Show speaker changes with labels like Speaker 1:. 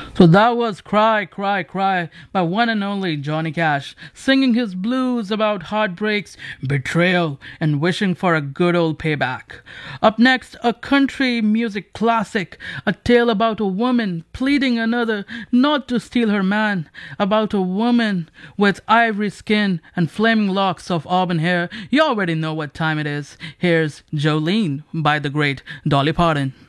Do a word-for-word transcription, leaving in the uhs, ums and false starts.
Speaker 1: So that was Cry, Cry, Cry by one and only Johnny Cash, singing his blues about heartbreaks, betrayal, and wishing for a good old payback. Up next, a country music classic, a tale about a woman pleading another not to steal her man, about a woman with ivory skin and flaming locks of auburn hair. You already know what time it is. Here's Jolene by the great Dolly Parton.